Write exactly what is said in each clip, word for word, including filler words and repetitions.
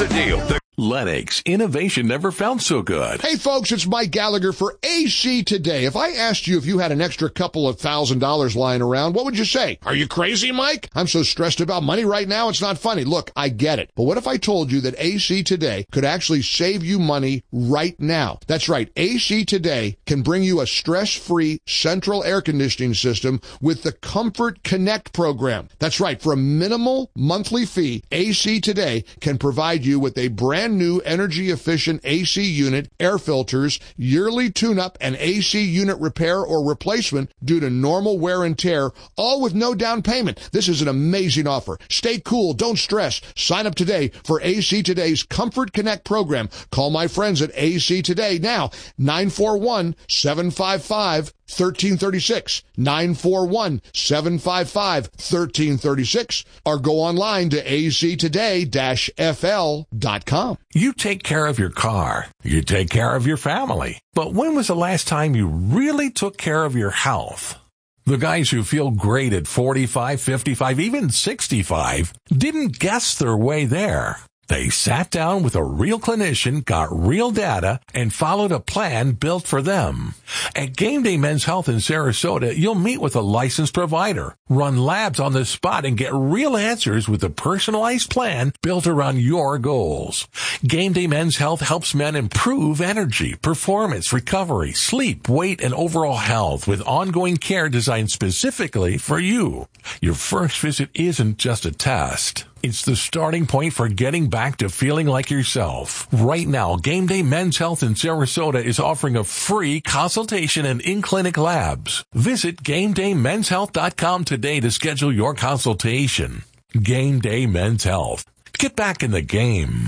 the deal. The Lennox, innovation never felt so good. Hey folks, it's Mike Gallagher for A C Today. If I asked you if you had an extra couple of thousand dollars lying around, what would you say? Are you crazy, Mike? I'm so stressed about money right now, it's not funny. Look, I get it. But what if I told you that A C Today could actually save you money right now? That's right. A C Today can bring you a stress-free central air conditioning system with the Comfort Connect program. That's right. For a minimal monthly fee, A C Today can provide you with a brand new energy-efficient A C unit, air filters, yearly tune-up, and A C unit repair or replacement due to normal wear and tear, all with no down payment. This is an amazing offer. Stay cool. Don't stress. Sign up today for A C Today's Comfort Connect program. Call my friends at A C Today now, nine four one, seven five five, one three three six, nine four one, seven five five, one three three six, or go online to A C today dash F L dot com. You take care of your car. You take care of your family. But when was the last time you really took care of your health? The guys who feel great at forty-five, fifty-five, even sixty-five didn't guess their way there. They sat down with a real clinician, got real data, and followed a plan built for them. At Game Day Men's Health in Sarasota, you'll meet with a licensed provider, run labs on the spot, and get real answers with a personalized plan built around your goals. Game Day Men's Health helps men improve energy, performance, recovery, sleep, weight, and overall health with ongoing care designed specifically for you. Your first visit isn't just a test. It's the starting point for getting back to feeling like yourself. Right now, Game Day Men's Health in Sarasota is offering a free consultation and in-clinic labs. Visit game day men's health dot com today to schedule your consultation. Game Day Men's Health. Get back in the game.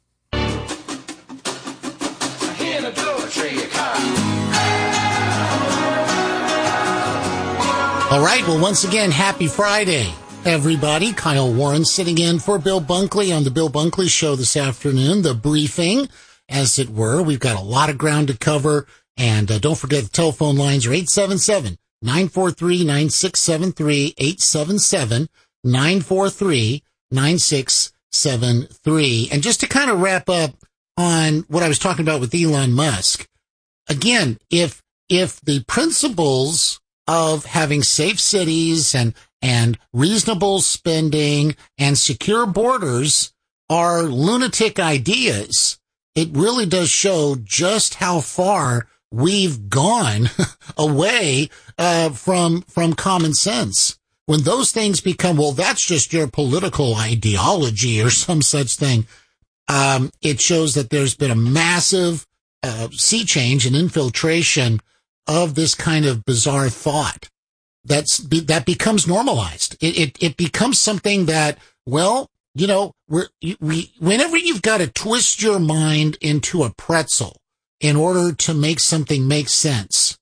All right, well, once again, happy Friday, everybody. Kyle Warren sitting in for Bill Bunkley on the Bill Bunkley Show this afternoon, the briefing, as it were. We've got a lot of ground to cover, and uh, don't forget the telephone lines are eight seven seven, nine four three, nine six seven three, eight seven seven, nine four three, nine six seven three. And just to kind of wrap up on what I was talking about with Elon Musk, again, if if the principles of having safe cities and and reasonable spending and secure borders are lunatic ideas, it really does show just how far we've gone away uh, from from common sense. When those things become, well, that's just your political ideology or some such thing, um, it shows that there's been a massive uh, sea change and infiltration of this kind of bizarre thought. That's, that becomes normalized. It, it, it becomes something that, well, you know, we're, we, whenever you've got to twist your mind into a pretzel in order to make something make sense,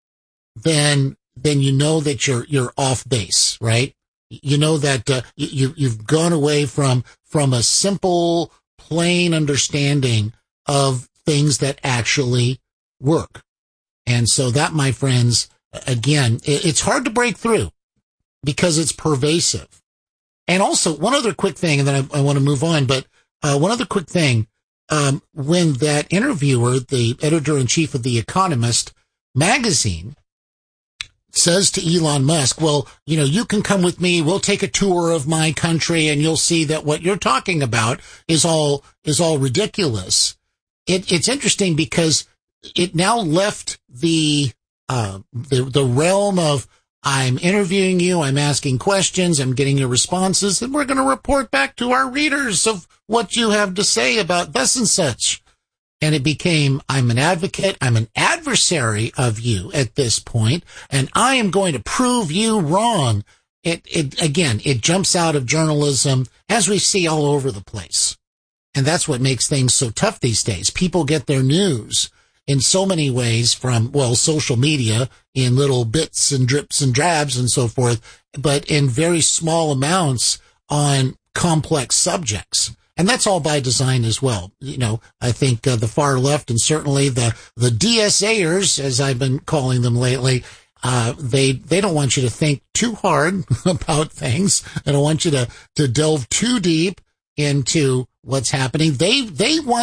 then, then you know that you're, you're off base, right? You know that, uh, you, you've gone away from, from a simple, plain understanding of things that actually work. And so that, my friends, again, it's hard to break through because it's pervasive. And also, one other quick thing, and then I, I want to move on, but uh, one other quick thing. Um, when that interviewer, the editor-in-chief of The Economist magazine, says to Elon Musk, well, you know, you can come with me, we'll take a tour of my country, and you'll see that what you're talking about is all is all ridiculous. It, it's interesting because it now left the, uh, the, the realm of, I'm interviewing you, I'm asking questions, I'm getting your responses, and we're going to report back to our readers of what you have to say about thus and such. And it became, I'm an advocate, I'm an adversary of you at this point, and I am going to prove you wrong. It, it, again, it jumps out of journalism, as we see all over the place. And that's what makes things so tough these days. People get their news in so many ways from, well, social media in little bits and drips and drabs and so forth, but in very small amounts on complex subjects. And that's all by design as well. You know, I think uh, the far left and certainly the, the DSAers, as I've been calling them lately, uh, they, they don't want you to think too hard about things. They don't want you to, to delve too deep. into what's happening. They, they want